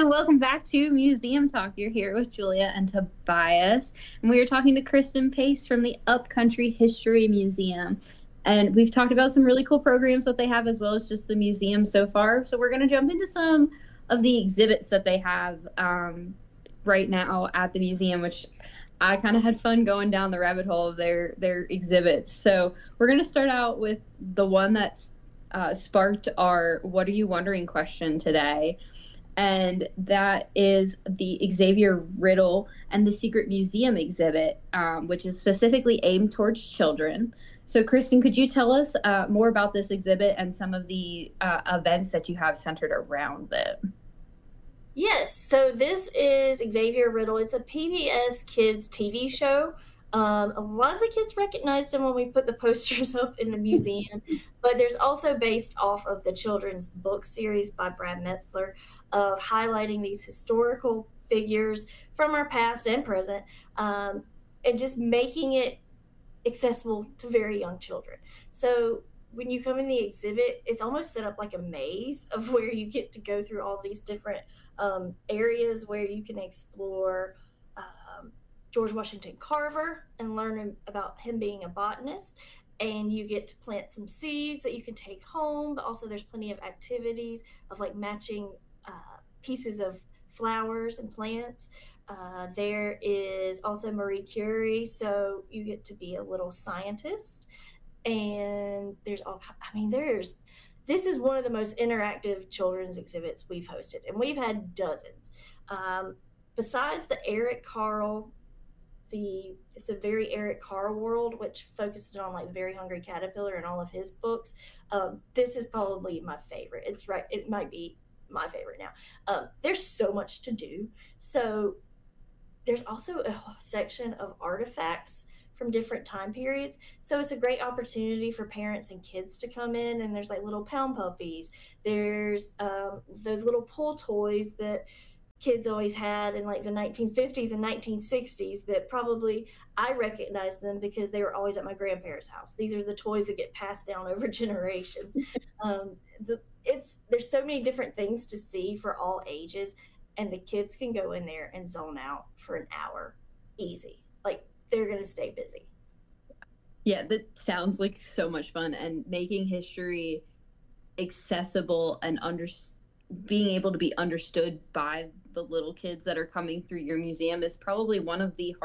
and welcome back to Museum Talk. You're here with Julia and Tobias, and we are talking to Kristen Pace from the Upcountry History Museum. And we've talked about some really cool programs that they have, as well as just the museum so far. So we're going to jump into some of the exhibits that they have right now at the museum, which I kind of had fun going down the rabbit hole of their exhibits. So we're going to start out with the one that's sparked our "What are you wondering?" question today, and that is the Xavier Riddle and the Secret Museum exhibit, which is specifically aimed towards children. So, Kristen, could you tell us more about this exhibit and some of the events that you have centered around it? Yes, so this is Xavier Riddle. It's a PBS Kids TV show. A lot of the kids recognized him when we put the posters up in the museum, but there's also based off of the children's book series by Brad Metzler of highlighting these historical figures from our past and present, and just making it accessible to very young children. So when you come in the exhibit, it's almost set up like a maze of where you get to go through all these different areas where you can explore George Washington Carver and learn about him being a botanist. And you get to plant some seeds that you can take home, but also there's plenty of activities of like matching pieces of flowers and plants. There is also Marie Curie, so you get to be a little scientist. And there's all, I mean, this is one of the most interactive children's exhibits we've hosted, and we've had dozens. Besides the Eric Carle, it's a very Eric Carle world, which focused on like Very Hungry Caterpillar and all of his books. This is probably my favorite. It's right. It might be my favorite now. There's so much to do. So there's also a section of artifacts from different time periods. So it's a great opportunity for parents and kids to come in, and there's like little pound puppies. There's those little pull toys that kids always had in like the 1950s and 1960s that probably I recognize them because they were always at my grandparents' house. These are the toys that get passed down over generations. There's so many different things to see for all ages, and the kids can go in there and zone out for an hour easy. Like they're going to stay busy. Yeah, that sounds like so much fun, and making history accessible and being able to be understood by the little kids that are coming through your museum is probably one of the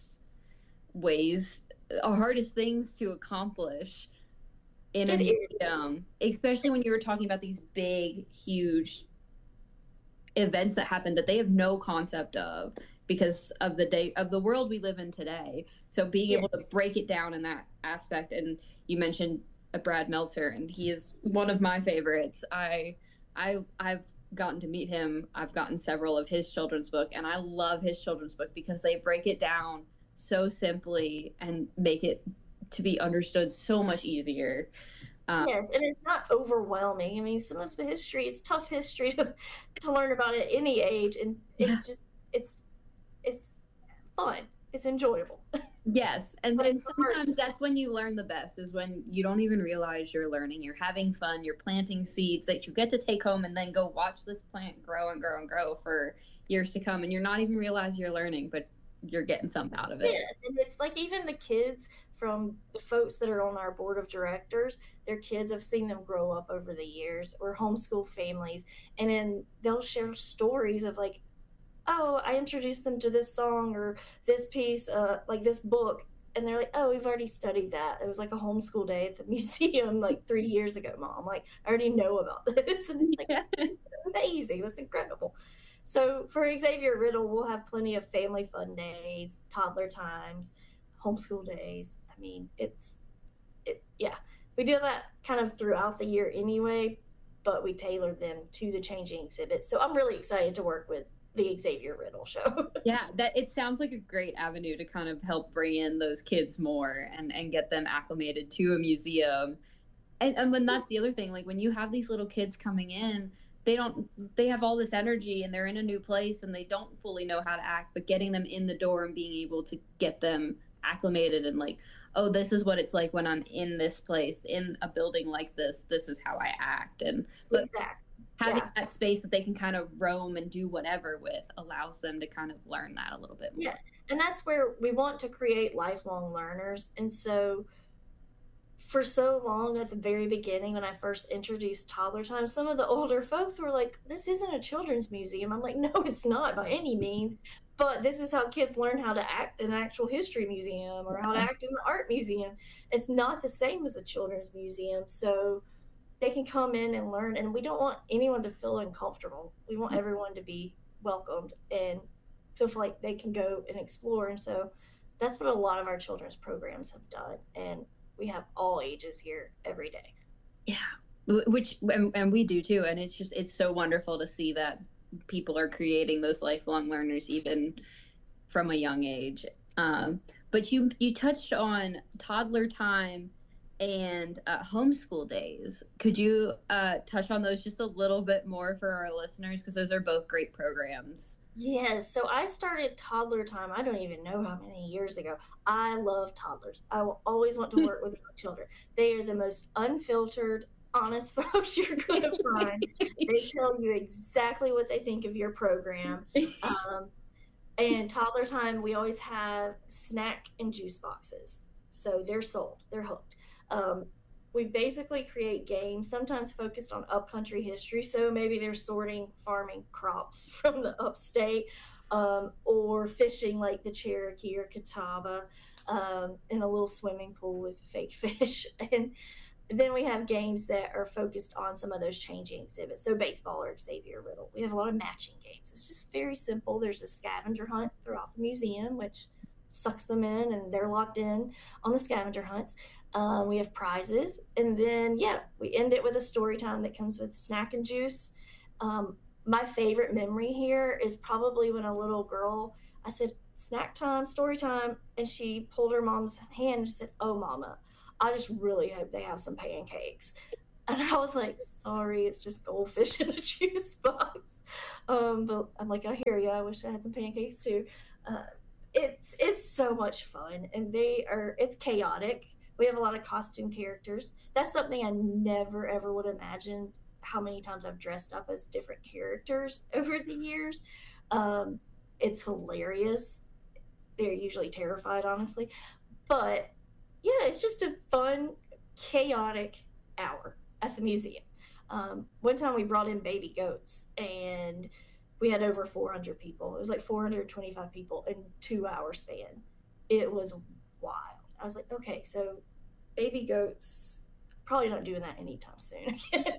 hardest things to accomplish in a museum, especially when you were talking about these big, huge events that happen that they have no concept of because of the world we live in today. So being able to break it down in that aspect, and you mentioned Brad Meltzer, and he is one of my favorites. I've gotten to meet him. I've gotten several of his children's book, and I love his children's book because they break it down so simply and make it to be understood so much easier. Yes, and it's not overwhelming. I mean, some of the history, it's tough history to learn about at any age, and Yeah. it's fun. It's enjoyable. Yes, and But then it's sometimes immersive. that's when you learn the best, is when you don't even realize you're learning. You're having fun, you're planting seeds that you get to take home and then go watch this plant grow and grow and grow for years to come, and you're not even realize you're learning, but you're getting something out of it. Yes, and it's like even the kids from the folks that are on our board of directors, their kids, I've seen them grow up over the years, or homeschool families, and then they'll share stories of like, oh, I introduced them to this song or this piece, like this book, and they're like, oh, we've already studied that. It was like a homeschool day at the museum like 3 years ago, Mom. Like, I already know about this, and it's like Yeah. amazing. That's incredible. So for Xavier Riddle, we'll have plenty of family fun days, toddler times, homeschool days. I mean, yeah. We do that kind of throughout the year anyway, but we tailor them to the changing exhibits. So I'm really excited to work with the Xavier Riddle show. Yeah, that it sounds like a great avenue to kind of help bring in those kids more and get them acclimated to a museum. And when that's the other thing, like when you have these little kids coming in, they have all this energy and they're in a new place and they don't fully know how to act, but getting them in the door and being able to get them acclimated and like, oh, this is what it's like when I'm in this place, in a building like this is how I act. And but Exactly. having Yeah. that space that they can kind of roam and do whatever with allows them to kind of learn that a little bit more. Yeah. And that's where we want to create lifelong learners. And so for so long at the very beginning when I first introduced Toddler Time, some of the older folks were like, "This isn't a children's museum." I'm like, "No, it's not by any means, but this is how kids learn how to act in an actual history museum or how to act in an art museum. It's not the same as a children's museum." So they can come in and learn, and we don't want anyone to feel uncomfortable. We want everyone to be welcomed and feel like they can go and explore. And so that's what a lot of our children's programs have done. And we have all ages here every day. Yeah, which and we do too, and it's so wonderful to see that people are creating those lifelong learners even from a young age. But you touched on Toddler Time and homeschool days. Could you touch on those just a little bit more for our listeners, because those are both great programs. Yes, so I started Toddler Time, I don't even know how many years ago. I love toddlers. I will always want to work with young children. They are the most unfiltered, honest folks you're going to find. They tell you exactly what they think of your program. And Toddler Time, we always have snack and juice boxes. So they're sold, they're hooked. We basically create games, sometimes focused on upcountry history. So maybe they're sorting farming crops from the upstate, or fishing like the Cherokee or Catawba, in a little swimming pool with fake fish. And then we have games that are focused on some of those changing exhibits. So baseball or Xavier Riddle. We have a lot of matching games. It's just very simple. There's a scavenger hunt throughout the museum, which sucks them in, and they're locked in on the scavenger hunts. We have prizes, and then we end it with a story time that comes with snack and juice. My favorite memory here is probably when a little girl, I said, "Snack time, story time," and she pulled her mom's hand and said, "Oh, Mama, I just really hope they have some pancakes." And I was like, "Sorry, it's just goldfish in a juice box." But I'm like, "I hear you. I wish I had some pancakes too." It's so much fun, and it's chaotic. We have a lot of costume characters. That's something I never ever would imagine, how many times I've dressed up as different characters over the years. It's hilarious. They're usually terrified, honestly. But yeah, it's just a fun, chaotic hour at the museum. One time we brought in baby goats, and we had over 400 people. It was like 425 people in 2 hour span. It was wild. I was like, okay, so baby goats, probably not doing that anytime soon.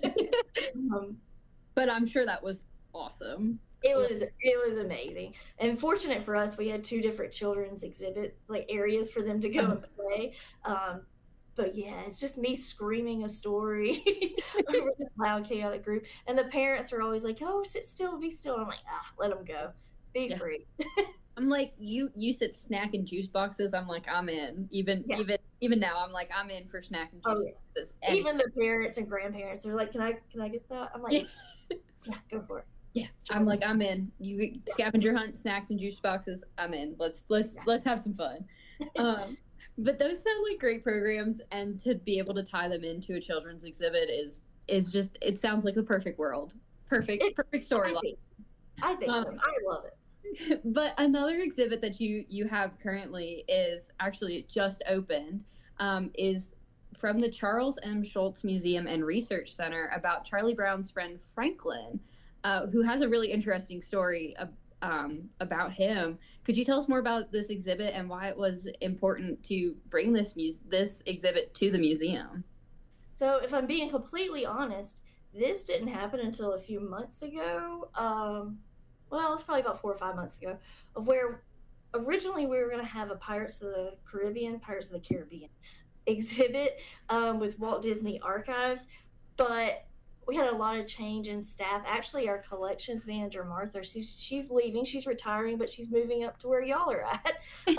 But I'm sure that was awesome. It was amazing. And fortunate for us, we had two different children's exhibit like areas for them to go and play. But yeah, it's just me screaming a story over this loud, chaotic group. And the parents are always like, "Oh, sit still, be still." I'm like, let them go. Be free. I'm like, you said snack and juice boxes. I'm like, I'm in. Even now, I'm like, I'm in for snack and juice boxes. And even the parents and grandparents are like, can I get that? I'm like, yeah, go for it. Yeah, I'm like, I'm in. You scavenger hunt, snacks and juice boxes. I'm in. Let's have some fun. But those sound like great programs, and to be able to tie them into a children's exhibit is just, it sounds like the perfect world. Perfect storyline. I think so. I love it. But another exhibit that you have currently is actually just opened, is from the Charles M. Schulz Museum and Research Center about Charlie Brown's friend Franklin, who has a really interesting story about him. Could you tell us more about this exhibit and why it was important to bring this exhibit to the museum? So if I'm being completely honest, this didn't happen until a few months ago. Well, it's probably about 4 or 5 months ago, of where originally we were going to have a Pirates of the Caribbean exhibit with Walt Disney Archives, but we had a lot of change in staff. Actually, our collections manager, Martha, she's leaving. She's retiring, but she's moving up to where y'all are at.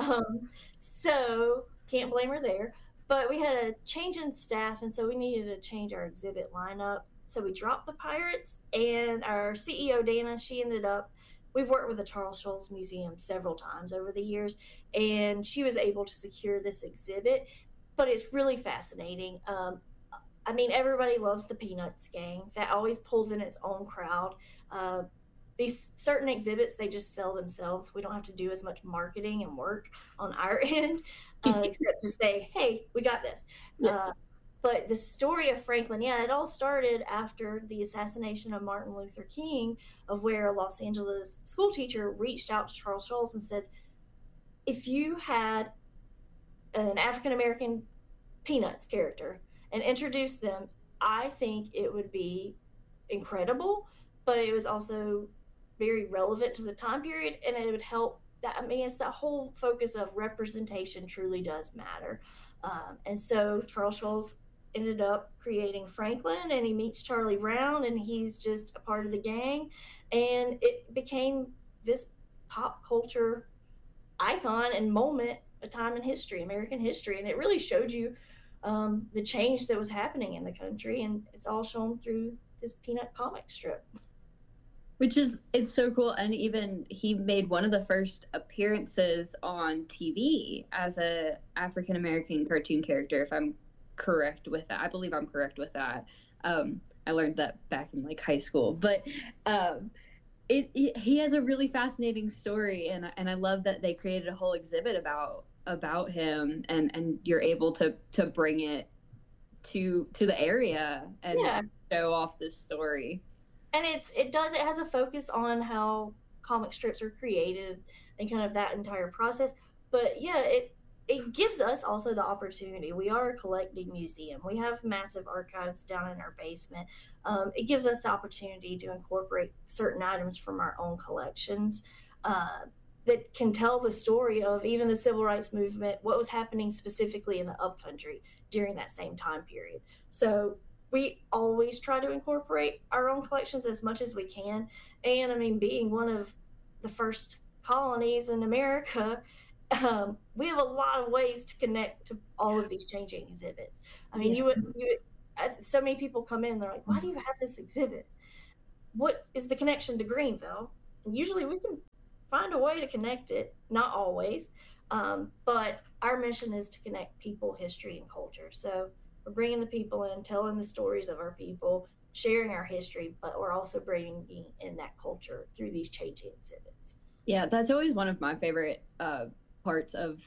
So can't blame her there. But we had a change in staff, and so we needed to change our exhibit lineup. So we dropped the Pirates, and our CEO, Dana, we've worked with the Charles Schulz Museum several times over the years, and she was able to secure this exhibit. But it's really fascinating. I mean, everybody loves the Peanuts gang. That always pulls in its own crowd. These certain exhibits, they just sell themselves. We don't have to do as much marketing and work on our end, except to say, hey, we got this. Yeah. But the story of Franklin, yeah, it all started after the assassination of Martin Luther King, of where a Los Angeles school teacher reached out to Charles Schulz and says, if you had an African American Peanuts character and introduced them, I think it would be incredible, but it was also very relevant to the time period, and it would help that. I mean, it's that whole focus of representation truly does matter. And so Charles Schulz ended up creating Franklin, and he meets Charlie Brown, and he's just a part of the gang, and it became this pop culture icon and moment, a time in history, American history, and it really showed you the change that was happening in the country, and it's all shown through this Peanut comic strip. Which is, it's so cool. And even he made one of the first appearances on TV as a African American cartoon character, if I'm correct with that. I believe I'm correct with that. I learned that back in like high school, but he has a really fascinating story, and I love that they created a whole exhibit about him, and you're able to bring it to the area and show off this story. And it has a focus on how comic strips are created and kind of that entire process. But yeah, it gives us also the opportunity. We are a collecting museum. We have massive archives down in our basement. It gives us the opportunity to incorporate certain items from our own collections that can tell the story of even the civil rights movement, what was happening specifically in the upcountry during that same time period. So we always try to incorporate our own collections as much as we can. And I mean, being one of the first colonies in America, we have a lot of ways to connect to all of these changing exhibits. I mean, you would so many people come in, they're like, why do you have this exhibit? What is the connection to Greenville? And usually we can find a way to connect it, not always. But our mission is to connect people, history, and culture. So we're bringing the people in, telling the stories of our people, sharing our history, but we're also bringing in that culture through these changing exhibits. Yeah, that's always one of my favorite parts of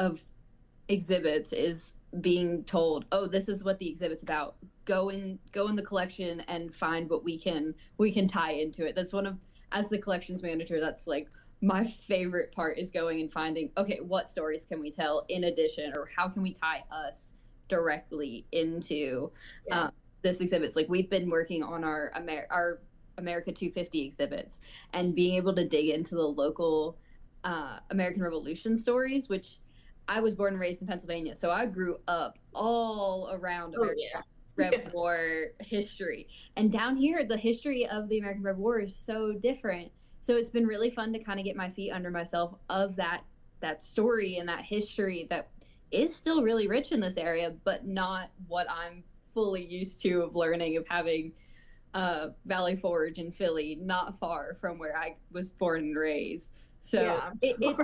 exhibits, is being told, oh, this is what the exhibit's about. Go in the collection and find what we can tie into it. That's one of, as the collections manager, that's like my favorite part, is going and finding, okay, what stories can we tell in addition, or how can we tie us directly into this exhibits. Like, we've been working on our America 250 exhibits, and being able to dig into the local American Revolution stories, which I was born and raised in Pennsylvania, so I grew up all around American Rev War history. And down here, the history of the American Rev War is so different. So it's been really fun to kind of get my feet under myself of that story and that history that is still really rich in this area, but not what I'm fully used to of learning, of having Valley Forge in Philly, not far from where I was born and raised. So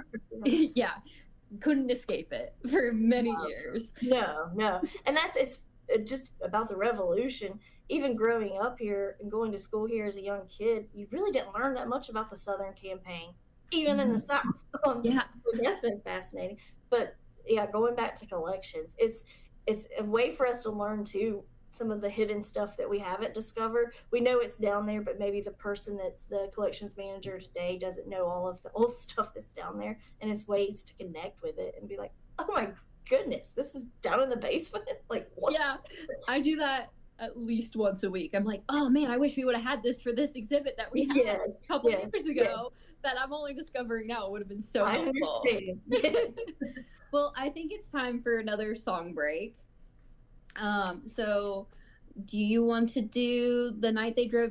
yeah, couldn't escape it for many years. No. And it's just about the Revolution. Even growing up here and going to school here as a young kid, you really didn't learn that much about the Southern campaign, even in the South. That's been fascinating. But yeah, going back to collections, it's a way for us to learn too some of the hidden stuff that we haven't discovered. We know it's down there, but maybe the person that's the collections manager today doesn't know all of the old stuff that's down there, and it's ways to connect with it and be like, oh my goodness, this is down in the basement. Like, what? Yeah, I do that at least once a week. I'm like, oh man, I wish we would have had this for this exhibit that we had a couple years ago that I'm only discovering now. It would have been so helpful. I understand. Well, I think it's time for another song break. So do you want to do The Night They Drove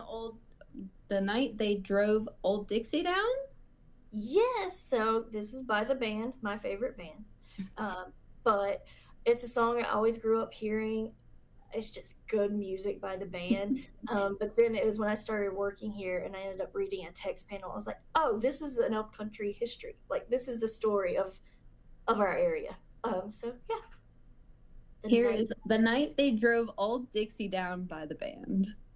Old Dixie Down? Yes. So this is by the band, my favorite band. But it's a song I always grew up hearing. It's just good music by the band. But then it was when I started working here and I ended up reading a text panel. I was like, oh, this is an upcountry history. Like, this is the story of our area. So yeah. The Here night. is The Night They Drove Old Dixie Down by the band.